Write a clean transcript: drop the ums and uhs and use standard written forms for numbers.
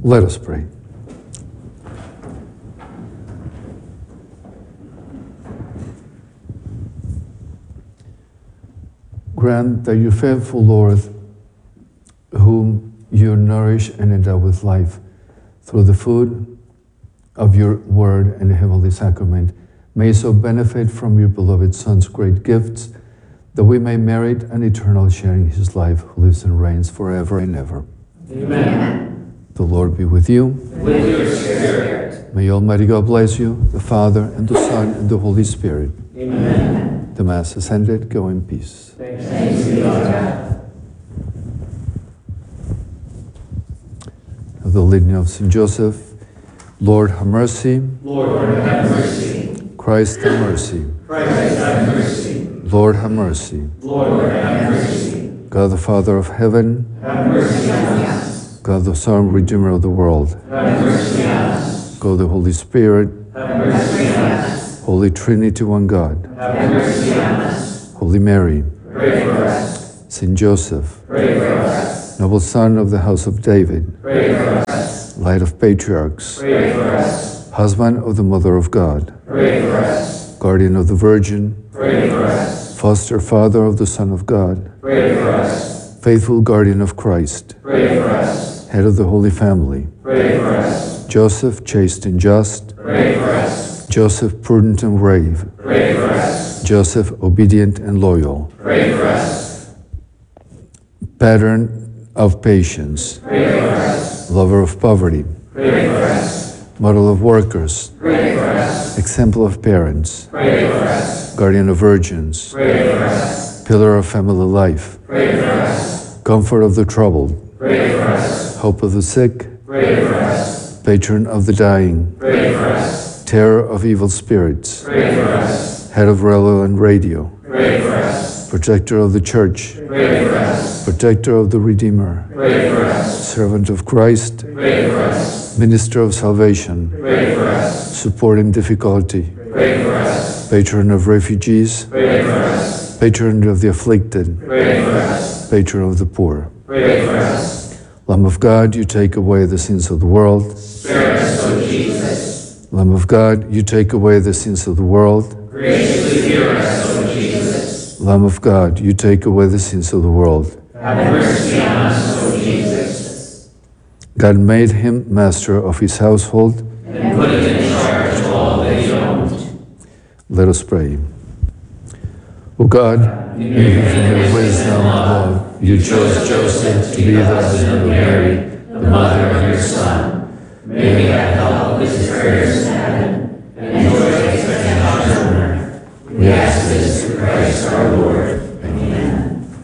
Let us pray. Grant that your faithful Lord, whom you nourish and endow with life through the food of your word and the heavenly sacrament, may so benefit from your beloved Son's great gifts, that we may merit an eternal share in his life, who lives and reigns forever and ever. Amen. The Lord be with you. With your spirit. May Almighty God bless you, the Father, and the Son, and the Holy Spirit. Amen. The Mass has ended. Go in peace. Thanks be to God. Of the Litany of St. Joseph, Lord have mercy. Lord have mercy. Christ have mercy. Christ have mercy. Lord have mercy. Lord have mercy. God the Father of heaven, Have mercy on us. God the Son, Redeemer of the world, Have mercy on us. God the Holy Spirit, Have mercy on us. Holy Trinity, one God, Have mercy on us. Holy Mary, Pray for us. Saint Joseph, Pray for us. noble Son of the house of David, Pray for us. Light of patriarchs, Pray for us. husband of the Mother of God, Pray for us. guardian of the Virgin, Pray for us. foster father of the Son of God, Pray for us. faithful guardian of Christ, Pray for us. head of the Holy Family, Pray for us. Joseph, chaste and just, Pray for us. Joseph, prudent and brave, Pray for us. Joseph, obedient and loyal, Pray for us. pattern of patience, Pray for us. lover of poverty, Pray for us. model of workers, Pray for us. example of parents, Pray for us. guardian of virgins, Pray for us. pillar of family life, Pray for us. comfort of the troubled, Pray for us. hope of the sick, Pray for us. patron of the dying, Pray for us. terror of evil spirits, Pray for us. head of Rello and Radio, Pray for us. protector of the church, Pray for us. protector of the Redeemer, Pray for us. servant of Christ, Pray for us. minister of salvation, Pray for us. support in difficulty, Pray for us. patron of refugees, Pray for us. patron of the afflicted, Pray for us. patron of the poor. Pray for us. Lamb of God, you take away the sins of the world. Spare us, O Jesus. Lamb of God, you take away the sins of the world. Graciously hear us, O Jesus. Lamb of God, you take away the sins of the world. Have mercy on us, O Jesus. God made him master of his household. And put him in charge of all that he owned. Let us pray. O God, in your wisdom and love, you chose Joseph to be the husband of Mary, the mother of your Son. May God help with his prayers in heaven and joy expectation on earth. We ask this through Christ our Lord.